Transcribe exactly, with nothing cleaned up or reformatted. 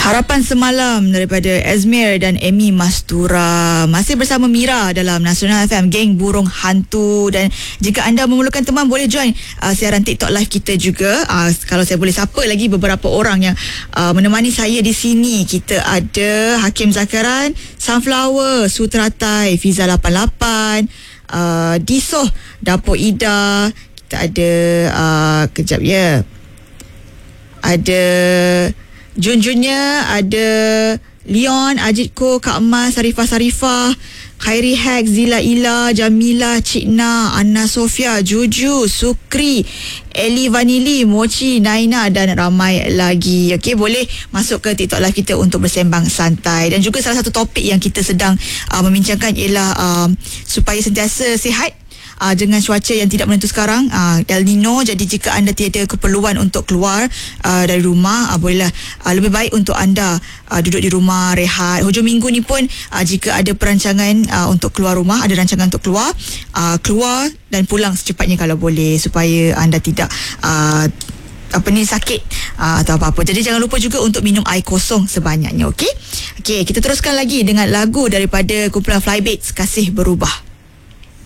Harapan Semalam daripada Azmir dan Amy Mastura. Masih bersama Mira dalam Nasional F M, Geng Burung Hantu. Dan jika anda memerlukan teman, boleh join uh, siaran TikTok live kita juga. Uh, kalau saya boleh sapa lagi beberapa orang yang uh, menemani saya di sini. Kita ada Hakim Zakaran, Sunflower, Sutratai, Fiza lapan lapan, uh, Disoh, Dapur Ida. Kita ada uh, kejap ya. Ada Jun-Junnya, ada Leon, Ajit Ko, Kak Emas, Sarifah Sarifah, Khairi Hack, Zila Ila, Jamila, Cikna, Anna Sofia, Juju, Sukri, Eli Vanili, Mochi, Naina dan ramai lagi. Okey, boleh masuk ke TikTok live kita untuk bersembang santai. Dan juga salah satu topik yang kita sedang uh, membincangkan ialah uh, supaya sentiasa sihat Uh, dengan cuaca yang tidak menentu sekarang, uh, El Nino. Jadi jika anda tiada keperluan untuk keluar uh, dari rumah, uh, bolehlah uh, lebih baik untuk anda uh, duduk di rumah, rehat. Hujung minggu ni pun uh, jika ada perancangan uh, untuk keluar rumah, ada rancangan untuk keluar, uh, keluar dan pulang secepatnya kalau boleh, supaya anda tidak uh, apa ni sakit uh, atau apa-apa. Jadi jangan lupa juga untuk minum air kosong sebanyaknya. Okey. Okey, kita teruskan lagi dengan lagu daripada kumpulan Flybaits, Kasih Berubah.